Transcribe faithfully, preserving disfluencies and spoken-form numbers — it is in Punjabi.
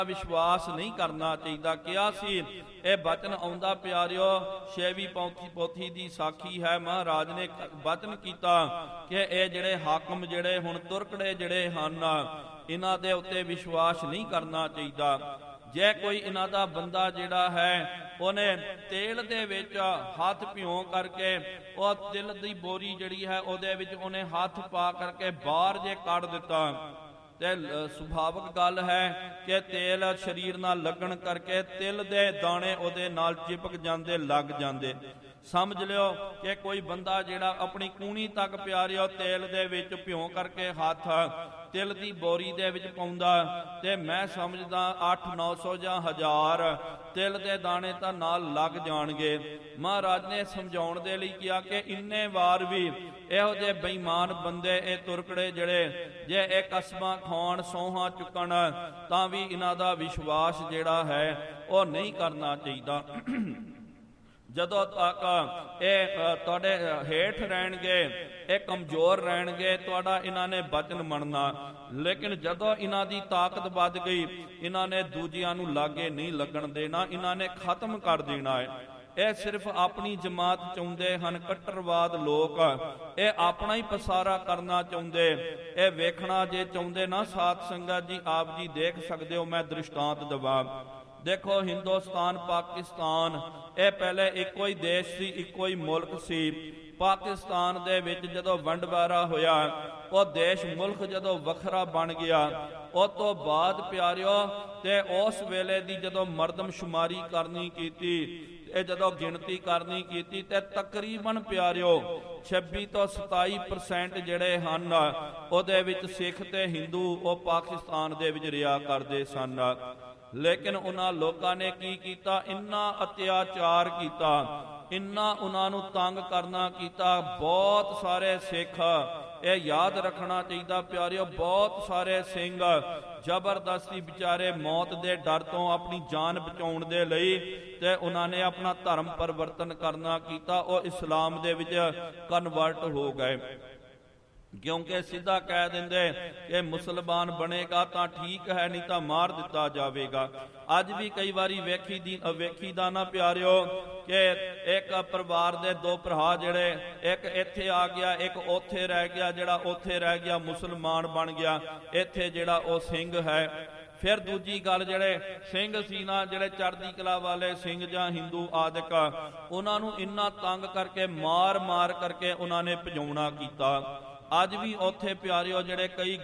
विश्वास नहीं करना चाहिए। क्या सी ये बचन आउंदा प्यारिओ, छेवीं पोथी पोथी दी साखी है, महाराज ने बचन किया कि ये जिहड़े हाकम जिहड़े हुण तुरकड़े जिहड़े हन, इन्हां दे उत्ते विश्वास नहीं करना चाहिए। जे कोई इन्हां दा बंदा जिहड़ा है उहने तेल दे विच हथ भिओ करके ਉਹ तिल दी बोरी जिहड़ी है ਉਹਦੇ ਵਿੱਚ ਉਹਨੇ हथ पा करके बाहर जे कढ़ दिता ਤੇ ਸੁਭਾਵਿਕ ਗੱਲ ਹੈ ਕਿ ਤੇਲ ਸਰੀਰ ਨਾਲ ਲੱਗਣ ਕਰਕੇ ਤਿਲ ਦੇ ਦਾਣੇ ਉਹਦੇ ਨਾਲ ਚਿਪਕ ਜਾਂਦੇ, ਲੱਗ ਜਾਂਦੇ। ਸਮਝ ਲਿਓ ਕਿ ਕੋਈ ਬੰਦਾ ਜਿਹੜਾ ਆਪਣੀ ਕੂਣੀ ਤੱਕ ਪਿਆਰਿਓ ਤੇਲ ਦੇ ਵਿੱਚ ਭਿਉਂ ਕਰਕੇ ਹੱਥ ਤਿਲ ਦੀ ਬੋਰੀ ਦੇ ਵਿੱਚ ਪਾਉਂਦਾ, ਤੇ ਮੈਂ ਸਮਝਦਾ ਅੱਠ ਨੌ ਸੌ ਜਾਂ ਹਜ਼ਾਰ ਤਿਲ ਦੇ ਦਾਣੇ ਤਾਂ ਨਾਲ ਲੱਗ ਜਾਣਗੇ। ਮਹਾਰਾਜ ਨੇ ਸਮਝਾਉਣ ਦੇ ਲਈ ਕਿਹਾ ਕਿ ਇੰਨੇ ਵਾਰ ਵੀ ਇਹੋ ਜਿਹੇ ਬੇਈਮਾਨ ਬੰਦੇ, ਇਹ ਤੁਰਕੜੇ ਜਿਹੜੇ ਜੇ ਇਹ ਕਸਮਾਂ ਖਾਣ ਸੌਹਾਂ ਚੁੱਕਣ ਤਾਂ ਵੀ ਇਹਨਾਂ ਦਾ ਵਿਸ਼ਵਾਸ ਜਿਹੜਾ ਹੈ ਉਹ ਨਹੀਂ ਕਰਨਾ ਚਾਹੀਦਾ। ਜਦੋਂ ਤੱਕ ਇਹ ਤੁਹਾਡੇ ਹੇਠ ਰਹਿਣਗੇ, ਇਹ ਕਮਜ਼ੋਰ ਰਹਿਣਗੇ, ਤੁਹਾਡਾ ਇਹਨਾਂ ਨੇ ਬਚਨ ਮੰਨਣਾ। ਲੇਕਿਨ ਜਦੋਂ ਇਹਨਾਂ ਦੀ ਤਾਕਤ ਵੱਧ ਗਈ, ਇਹਨਾਂ ਨੇ ਦੂਜਿਆਂ ਨੂੰ ਲਾਗੇ ਨਹੀਂ ਲੱਗਣ ਦੇਣਾ, ਇਹਨਾਂ ਨੇ ਖਤਮ ਕਰ ਦੇਣਾ ਹੈ। ਇਹ ਸਿਰਫ ਆਪਣੀ ਜਮਾਤ ਚਾਹੁੰਦੇ ਹਨ, ਕੱਟਰਵਾਦ ਲੋਕ, ਇਹ ਆਪਣਾ ਹੀ ਪਸਾਰਾ ਕਰਨਾ ਚਾਹੁੰਦੇ। ਇਹ ਵੇਖਣਾ ਜੇ ਚਾਹੁੰਦੇ ਨਾ ਸਾਧ ਸੰਗਤ ਜੀ, ਆਪ ਜੀ ਦੇਖ ਸਕਦੇ ਹੋ, ਮੈਂ ਦ੍ਰਿਸ਼ਟਾਂਤ ਦਵਾਂ। देखो हिंदुस्तान पाकिस्तान ये पहले इको ही देश सी, इको ही मुल्क सी। पाकिस्तान दे विच जदों वंडवारा होया, वो देश मुल्क जदों वखरा बन गया, उस तो बाद प्यारिओ ते उस वेले दी जदों मरदमशुमारी करनी कीती, ਇਹ ਜਦੋਂ ਗਿਣਤੀ ਕਰਨੀ ਕੀਤੀ ਤੇ ਤਕਰੀਬਨ ਪਿਆਰਿਓ ਛੱਬੀ ਤੋਂ ਸਤਾਈ ਪਰਸੈਂਟ ਜਿਹੜੇ ਹਨ ਉਹਦੇ ਵਿੱਚ ਸਿੱਖ ਤੇ ਹਿੰਦੂ ਉਹ ਪਾਕਿਸਤਾਨ ਦੇ ਵਿੱਚ ਰਿਹਾ ਕਰਦੇ ਸਨ। ਲੇਕਿਨ ਉਹਨਾਂ ਲੋਕਾਂ ਨੇ ਕੀ ਕੀਤਾ, ਇੰਨਾ ਅਤਿਆਚਾਰ ਕੀਤਾ, ਇੰਨਾ ਉਹਨਾਂ ਨੂੰ ਤੰਗ ਕਰਨਾ ਕੀਤਾ। ਬਹੁਤ ਸਾਰੇ ਸਿੱਖ, ਇਹ ਯਾਦ ਰੱਖਣਾ ਚਾਹੀਦਾ ਪਿਆਰਿਓ, ਬਹੁਤ ਸਾਰੇ ਸਿੰਘ ਜ਼ਬਰਦਸਤੀ ਵਿਚਾਰੇ ਮੌਤ ਦੇ ਡਰ ਤੋਂ ਆਪਣੀ ਜਾਨ ਬਚਾਉਣ ਦੇ ਲਈ ਤੇ ਉਹਨਾਂ ਨੇ ਆਪਣਾ ਧਰਮ ਪਰਿਵਰਤਨ ਕਰਨਾ ਕੀਤਾ, ਉਹ ਇਸਲਾਮ ਦੇ ਵਿੱਚ ਕਨਵਰਟ ਹੋ ਗਏ। ਕਿਉਂਕਿ ਸਿੱਧਾ ਕਹਿ ਦਿੰਦੇ ਕਿ ਮੁਸਲਮਾਨ ਬਣੇਗਾ ਤਾਂ ਠੀਕ ਹੈ, ਨਹੀਂ ਤਾਂ ਮਾਰ ਦਿੱਤਾ ਜਾਵੇਗਾ। ਅੱਜ ਵੀ ਕਈ ਵਾਰੀ ਵੇਖੀ ਦੀ ਵੇਖੀ ਦਾ ਨਾ ਪਿਆਰਿਓ ਕਿ ਇੱਕ ਪਰਿਵਾਰ ਦੇ ਦੋ ਭਰਾ ਜਿਹੜੇ, ਇੱਕ ਇੱਥੇ ਆ ਗਿਆ, ਇੱਕ ਉੱਥੇ ਰਹਿ ਗਿਆ, ਜਿਹੜਾ ਉੱਥੇ ਰਹਿ ਗਿਆ ਮੁਸਲਮਾਨ ਬਣ ਗਿਆ, ਇੱਥੇ ਜਿਹੜਾ ਉਹ ਸਿੰਘ ਹੈ। ਫਿਰ ਦੂਜੀ ਗੱਲ, ਜਿਹੜੇ ਸਿੰਘ ਸੀ ਨਾ, ਜਿਹੜੇ ਚੜ੍ਹਦੀ ਕਲਾ ਵਾਲੇ ਸਿੰਘ ਜਾਂ ਹਿੰਦੂ ਆਦਿਕ, ਉਹਨਾਂ ਨੂੰ ਇੰਨਾ ਤੰਗ ਕਰਕੇ ਮਾਰ ਮਾਰ ਕਰਕੇ ਉਹਨਾਂ ਨੇ ਭਜਾਉਣਾ ਕੀਤਾ। ਅੱਜ ਵੀ ਉੱਥੇ ਪਿਆਰਿਓ ਜਿਹੜੇ ਕਈ